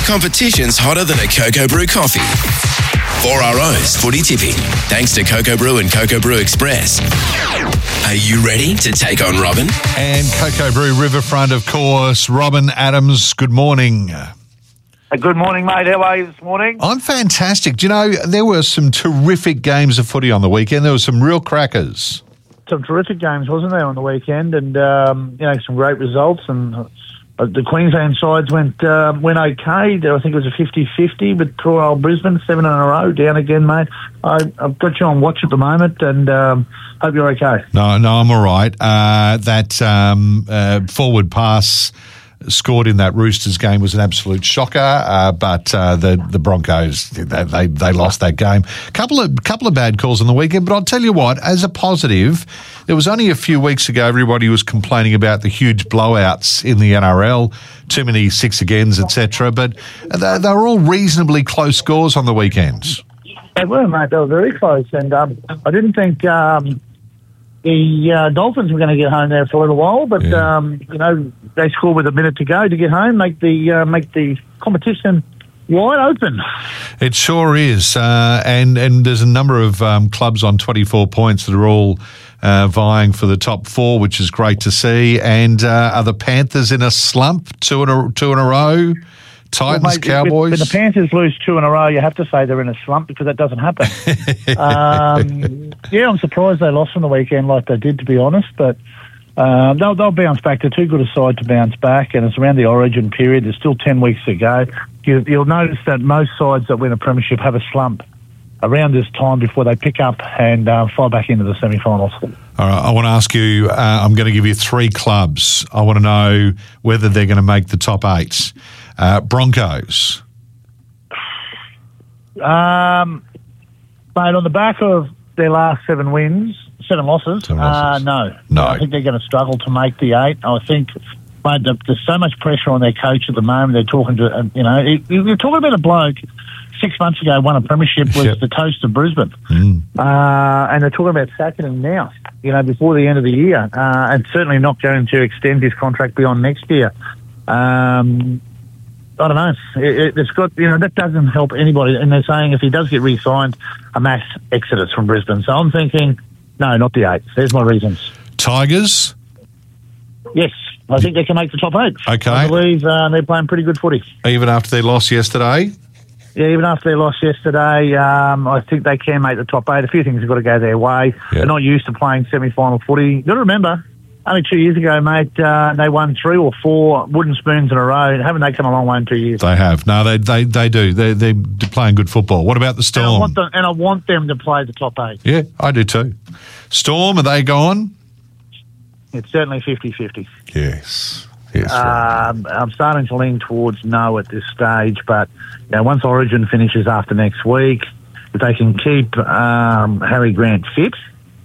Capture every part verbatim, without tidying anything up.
competition's hotter than a Cocoa Brew coffee. For our O's footy tipping, thanks to Cocoa Brew and Cocoa Brew Express. Are you ready to take on Robin? And Cocoa Brew Riverfront, of course. Robin Adams, good morning. Good morning, mate. How are you this morning? I'm fantastic. Do you know, there were some terrific games of footy on the weekend. There were some real crackers. Some terrific games, wasn't there, on the weekend? And, um, you know, some great results. And uh, the Queensland sides went uh, went okay. I think it was a fifty-fifty, but poor old Brisbane, seven in a row, down again, mate. I, I've got you on watch at the moment, and um, hope you're okay. No, no, I'm all right. Uh, that um, uh, forward pass scored in that Roosters game was an absolute shocker, uh, but uh, the the Broncos they, they they lost that game. Couple of couple of bad calls on the weekend, but I'll tell you what, as a positive, there was only a few weeks ago everybody was complaining about the huge blowouts in the N R L, too many six agains, et cetera. But they, they were all reasonably close scores on the weekends. They were, mate. They were very close, and um, I didn't think. Um, The uh, Dolphins were going to get home there for a little while, but Yeah. um, you know they scored with a minute to go to get home, make the uh, make the competition wide open. It sure is, uh, and and there's a number of um, clubs on twenty-four points that are all uh, vying for the top four, which is great to see. And uh, are the Panthers in a slump? Two in a two in a row. Titans, well, mate, Cowboys. When the Panthers lose two in a row, you have to say they're in a slump because that doesn't happen. um, yeah, I'm surprised they lost on the weekend like they did, to be honest. But uh, they'll they'll bounce back. They're too good a side to bounce back, and it's around the Origin period. There's still ten weeks to go. You, you'll notice that most sides that win a premiership have a slump around this time before they pick up and uh, fly back into the semi-finals. All right, I want to ask you. Uh, I'm going to give you three clubs. I want to know whether they're going to make the top eight. Uh, Broncos. Um, mate, on the back of their last seven wins, seven losses, Seven losses. Uh, no. No. I think they're going to struggle to make the eight. I think, mate, there's so much pressure on their coach at the moment. They're talking to, uh, you know, you're talking about a bloke six months ago won a premiership, was Yep. the toast of Brisbane. Mm. Uh, and they're talking about sacking him now, you know, before the end of the year. Uh, and certainly not going to extend his contract beyond next year. Um, I don't know. It, it, it's got, you know, that doesn't help anybody. And they're saying if he does get re-signed, a mass exodus from Brisbane. So I'm thinking, no, not the eight. There's my reasons. Tigers. Yes, I think they can make the top eight. Okay. I believe uh, they're playing pretty good footy. Even after their loss yesterday. Yeah, even after their loss yesterday, um, I think they can make the top eight. A few things have got to go their way. Yep. They're not used to playing semi-final footy. You've got to remember, only two years ago, mate, uh, they won three or four wooden spoons in a row. Haven't they come a long way in two years? They have. No, they they, they do. They, they're playing good football. What about the And I, Storm? want them, and I want them to play the top eight. Yeah, I do too. Storm, are they gone? It's certainly fifty-fifty. Yes. Yes. Right. Um, I'm starting to lean towards no at this stage, but you know, once Origin finishes after next week, if they can keep um, Harry Grant fit,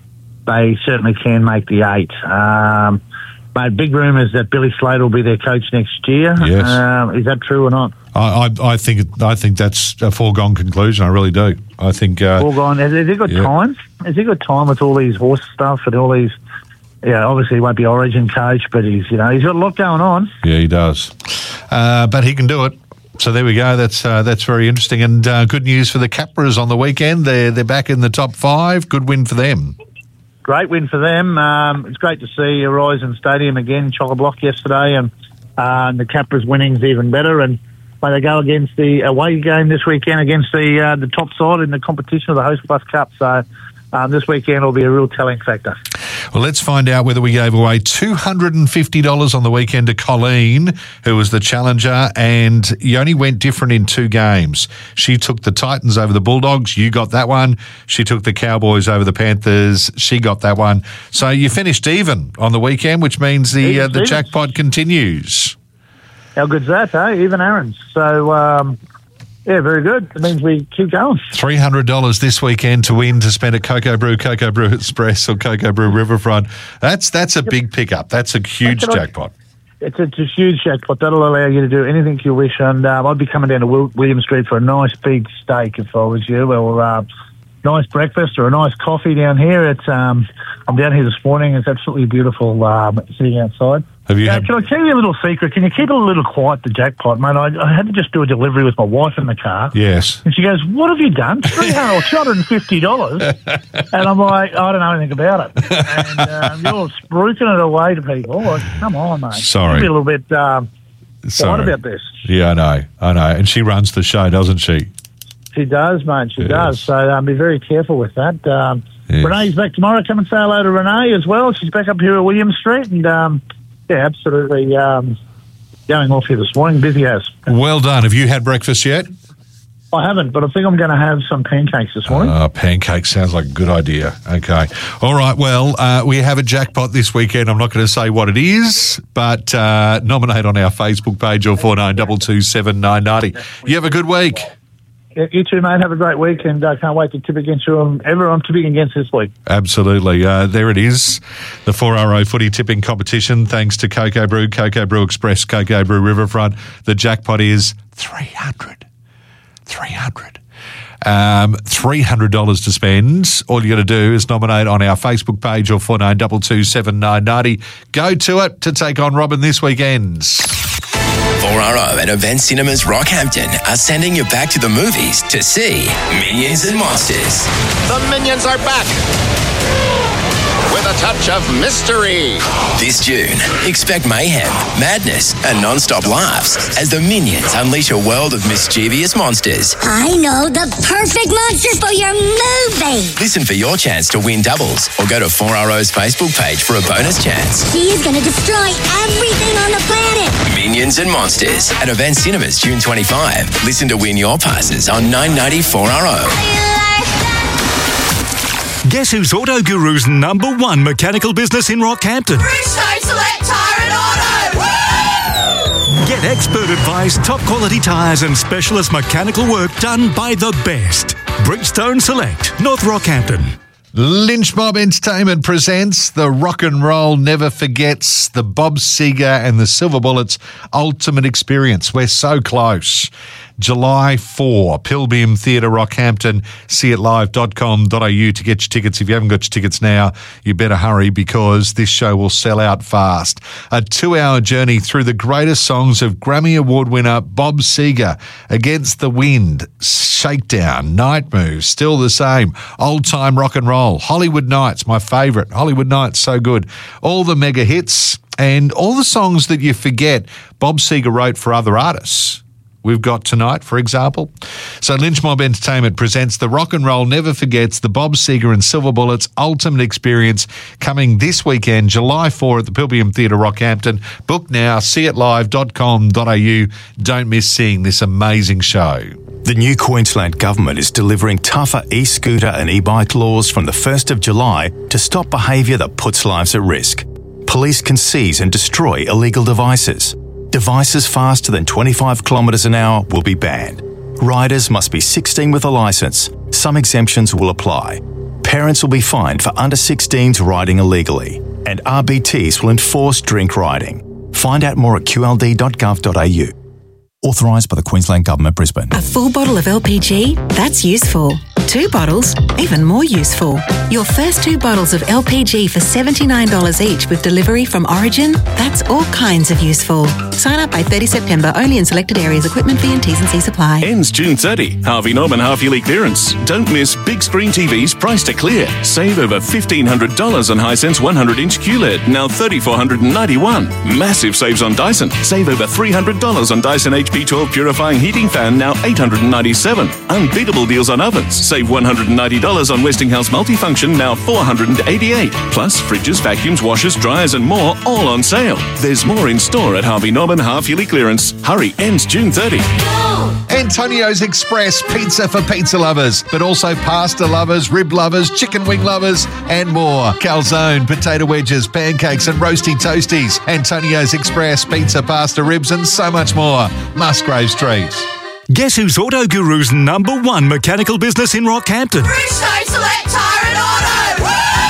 they certainly can make the eight. Um, mate, big rumours that Billy Slater will be their coach next year. Yes. Um, is that true or not? I, I, I think it, I think that's a foregone conclusion. I really do. I think. Uh, All gone. Has, has he got yeah. time? Has he got time with all these horse stuff and all these? Yeah, obviously he won't be Origin coach, but he's you know he's got a lot going on. Yeah, he does. Uh, but he can do it. So there we go. That's uh, that's very interesting and uh, good news for the Capras on the weekend. They're they're back in the top five. Good win for them. Great win for them. Um, it's great to see Horizon Stadium again, chock-a-block yesterday, and, uh, and the Capras winning's even better. And when they go against the away game this weekend against the uh, the top side in the competition of the Host Plus Cup, so um, this weekend will be a real telling factor. Well, let's find out whether we gave away two hundred fifty dollars on the weekend to Colleen, who was the challenger, and you only went different in two games. She took the Titans over the Bulldogs. You got that one. She took the Cowboys over the Panthers. She got that one. So you finished even on the weekend, which means the uh, the jackpot continues. How good's that, eh? Even Aaron's. So, um, yeah, very good. It means we keep going. three hundred dollars this weekend to win to spend at Cocoa Brew, Cocoa Brew Express or Cocoa Brew Riverfront. That's that's a big pickup. That's a huge That's jackpot. It's a, it's a huge jackpot. That'll allow you to do anything you wish. And um, I'd be coming down to Wil- William Street for a nice big steak if I was you, or uh, nice breakfast or a nice coffee down here. It's um, I'm down here this morning. It's absolutely beautiful um, sitting outside. Have you Yeah, had... can I tell you a little secret? Can you keep it a little quiet, the jackpot, mate? I, I had to just do a delivery with my wife in the car. Yes. And she goes, what have you done? three hundred dollars or two hundred fifty dollars? And I'm like, I don't know anything about it. And um, you're spruiking it away to people. Like, come on, mate. Sorry. Be a little bit um, Sorry. quiet about this. Yeah, I know. I know. And she runs the show, doesn't she? She does, mate. She Yes. does. So um, be very careful with that. Um, Yes. Renee's back tomorrow. Come and say hello to Renee as well. She's back up here at William Street. And, um, yeah, absolutely um, going off here this morning. Busy as. Well done. Have you had breakfast yet? I haven't, but I think I'm going to have some pancakes this morning. Uh, pancakes sounds like a good idea. Okay. All right. Well, uh, we have a jackpot this weekend. I'm not going to say what it is, but uh, nominate on our Facebook page or four nine two two seven nine nine zero. You have a good week. You too, mate. Have a great week, and I uh, can't wait to tip against you. Um, everyone tipping against this week. Absolutely. Uh, there it is, the four R O footy tipping competition. Thanks to Cocoa Brew, Cocoa Brew Express, Cocoa Brew Riverfront. The jackpot is three hundred. three hundred. Um, three hundred dollars to spend. All you got to do is nominate on our Facebook page or four nine two two seven nine nine zero. Go to it to take on Robin this weekend. four R O and Event Cinemas Rockhampton are sending you back to the movies to see Minions and Monsters. The Minions are back with a touch of mystery. This June, expect mayhem, madness, and non-stop laughs as the Minions unleash a world of mischievous monsters. I know the perfect monster for your movie. Listen for your chance to win doubles or go to four R O's Facebook page for a bonus chance. She's gonna destroy everything on the planet. Minions and Monsters at Event Cinemas June twenty-fifth. Listen to win your passes on nine ninety four R O. Guess who's Auto Guru's number one mechanical business in Rockhampton? Bridgestone Select Tyre and Auto! Woo! Get expert advice, top quality tyres and specialist mechanical work done by the best. Bridgestone Select, North Rockhampton. Lynch Mob Entertainment presents the Rock and Roll Never Forgets, the Bob Seger and the Silver Bullets Ultimate Experience. We're so close. July fourth, Pilbeam Theatre, Rockhampton, see it live dot com dot a u to get your tickets. If you haven't got your tickets now, you better hurry because this show will sell out fast. A two-hour journey through the greatest songs of Grammy Award winner Bob Seger, Against the Wind, Shakedown, Night Moves, Still the Same, Old Time Rock and Roll, Hollywood Nights, my favourite. Hollywood Nights, so good. All the mega hits and all the songs that you forget Bob Seger wrote for other artists. We've got tonight, for example. So Lynch Mob Entertainment presents the Rock and Roll Never Forgets, the Bob Seger and Silver Bullets Ultimate Experience, coming this weekend, July fourth at the Pilbeam Theatre, Rockhampton. Book now, see it live dot com dot a u. Don't miss seeing this amazing show. The new Queensland Government is delivering tougher e-scooter and e-bike laws from the first of July to stop behaviour that puts lives at risk. Police can seize and destroy illegal devices. Devices faster than twenty-five kilometres an hour will be banned. Riders must be sixteen with a licence. Some exemptions will apply. Parents will be fined for under sixteens riding illegally. And R B Ts will enforce drink riding. Find out more at q l d dot gov dot a u. Authorised by the Queensland Government, Brisbane. A full bottle of L P G? That's useful. Two bottles? Even more useful. Your first two bottles of L P G for seventy-nine dollars each with delivery from Origin? That's all kinds of useful. Sign up by thirtieth September, only in selected areas. Equipment fee and T's and C's apply. Ends June thirtieth. Harvey Norman half-yearly clearance. Don't miss big screen T Vs priced to clear. Save over fifteen hundred dollars on Hisense one hundred inch Q L E D, now three thousand four hundred ninety-one dollars. Massive saves on Dyson. Save over three hundred dollars on Dyson H P twelve Purifying Heating Fan, now eight hundred ninety-seven dollars. Unbeatable deals on ovens. Save one hundred ninety dollars on Westinghouse Multifunction, now four hundred eighty-eight dollars. Plus, fridges, vacuums, washers, dryers and more, all on sale. There's more in store at Harvey Norman half-yearly clearance. Hurry, ends June thirtieth. Antonio's Express, pizza for pizza lovers, but also pasta lovers, rib lovers, chicken wing lovers, and more. Calzone, potato wedges, pancakes, and roasty toasties. Antonio's Express, pizza, pasta, ribs, and so much more. Musgrave Street. Guess who's Auto Guru's number one mechanical business in Rockhampton? Bridgestone Select Tyre and Auto!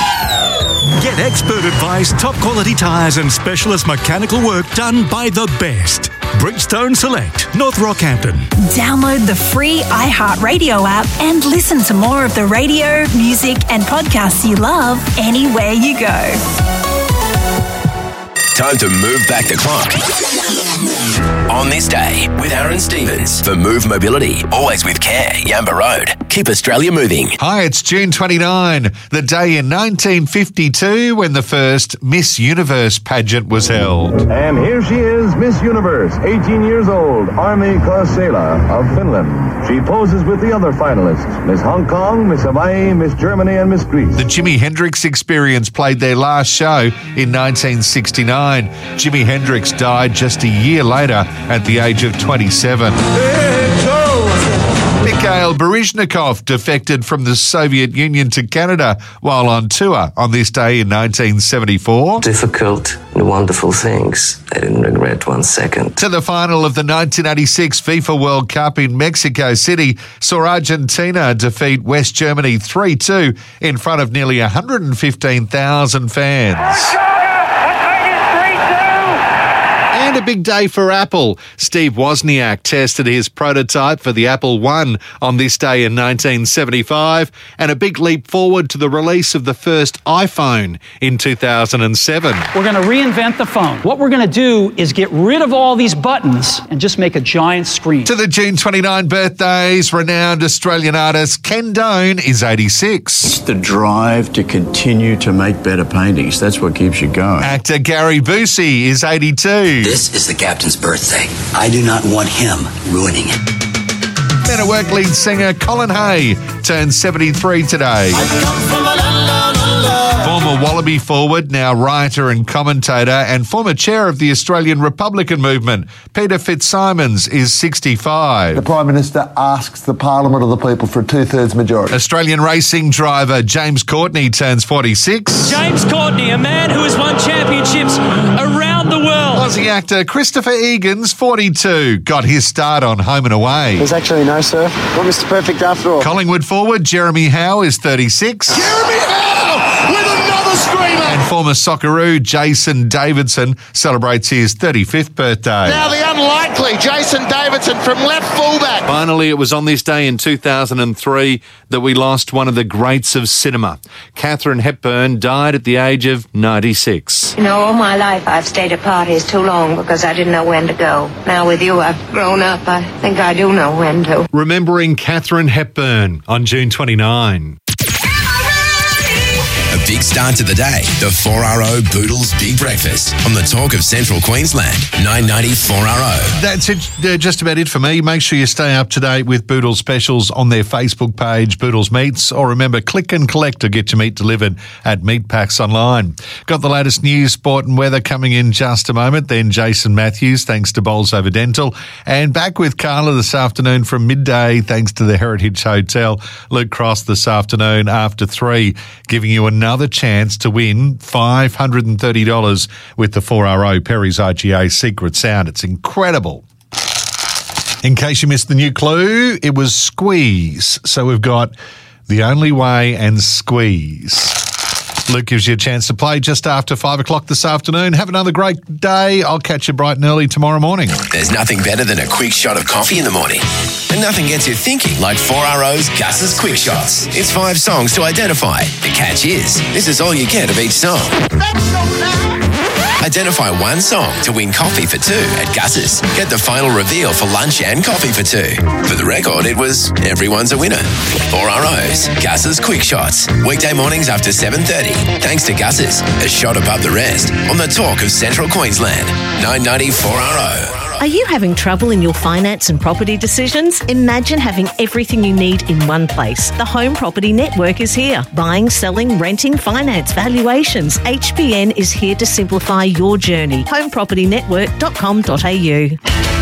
Woo! Get expert advice, top quality tyres and specialist mechanical work done by the best. Bridgestone Select, North Rockhampton. Download the free iHeartRadio app and listen to more of the radio, music and podcasts you love anywhere you go. Time to move back the clock. On this day, with Aaron Stevens for Move Mobility, always with care, Yamba Road. Keep Australia moving. Hi, it's June twenty-ninth, the day in nineteen fifty-two when the first Miss Universe pageant was held. And here she is, Miss Universe, eighteen years old, Armi Kosela of Finland. She poses with the other finalists, Miss Hong Kong, Miss Hawaii, Miss Germany, and Miss Greece. The Jimi Hendrix Experience played their last show in nineteen sixty-nine. Jimi Hendrix died just a year later at the age of twenty-seven. Mikhail Baryshnikov defected from the Soviet Union to Canada while on tour on this day in nineteen seventy-four. Difficult and wonderful things. I didn't regret one second. To the final of the nineteen eighty-six FIFA World Cup in Mexico City saw Argentina defeat West Germany three two in front of nearly one hundred fifteen thousand fans. And a big day for Apple. Steve Wozniak tested his prototype for the Apple One on this day in nineteen seventy-five, and a big leap forward to the release of the first iPhone in two thousand seven. We're going to reinvent the phone. What we're going to do is get rid of all these buttons and just make a giant screen. To the June twenty-ninth birthdays, renowned Australian artist Ken Doane is eighty-six. It's the drive to continue to make better paintings. That's what keeps you going. Actor Gary Busey is eighty-two. This is the captain's birthday. I do not want him ruining it. Men at Work lead singer Colin Hay turns seventy-three today. Former Wallaby forward, now writer and commentator, and former chair of the Australian Republican movement, Peter Fitzsimons, is sixty-five. The Prime Minister asks the Parliament of the people for a two-thirds majority. Australian racing driver James Courtney turns forty-six. James Courtney, a man who has won championships around the world. Aussie actor Christopher Egan's forty-two, got his start on Home and Away. There's actually no surf. Not Mister Perfect after all. Collingwood forward Jeremy Howe is thirty-six. Jeremy Howe with another screamer. And former Socceroo Jason Davidson celebrates his thirty-fifth birthday. Now the unlikely Jason Davidson from left fullback. Finally, it was on this day in two thousand three that we lost one of the greats of cinema. Katharine Hepburn died at the age of ninety-six. You know, all my life I've stayed at parties too long because I didn't know when to go. Now with you, I've grown up. I think I do know when to. Remembering Katharine Hepburn on June twenty-ninth. A big start to the day. The four R O Boodles Big Breakfast on the Talk of Central Queensland. nine ninety four R O. That's it, uh, just about it for me. Make sure you stay up to date with Boodles specials on their Facebook page, Boodles Meats, or remember, click and collect to get your meat delivered at Meat Packs Online. Got the latest news, sport and weather coming in just a moment. Then Jason Matthews, thanks to Bowls Over Dental. And back with Carla this afternoon from midday, thanks to the Heritage Hotel. Luke Cross this afternoon after three, giving you another chance to win five hundred thirty dollars with the four R O Perry's I G A Secret Sound. It's incredible. In case you missed the new clue, it was squeeze. So we've got The Only Way and Squeeze. Luke gives you a chance to play just after five o'clock this afternoon. Have another great day. I'll catch you bright and early tomorrow morning. There's nothing better than a quick shot of coffee in the morning. And nothing gets you thinking like four R O's Gus's Quick Shots. It's five songs to identify. The catch is, this is all you get of each song. Identify one song to win coffee for two at Gus's. Get the final reveal for lunch and coffee for two. For the record, it was everyone's a winner. four R O's Gus's Quick Shots. Weekday mornings after seven thirty. Thanks to Gus's, a shot above the rest on the Talk of Central Queensland. nine ninety four R O. Are you having trouble in your finance and property decisions? Imagine having everything you need in one place. The Home Property Network is here. Buying, selling, renting, finance, valuations. H B N is here to simplify your journey. home property network dot com dot a u.